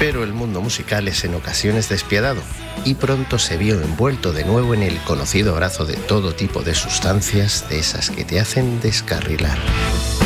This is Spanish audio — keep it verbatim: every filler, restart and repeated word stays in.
Pero el mundo musical es en ocasiones despiadado y pronto se vio envuelto de nuevo en el conocido abrazo de todo tipo de sustancias, de esas que te hacen descarrilar.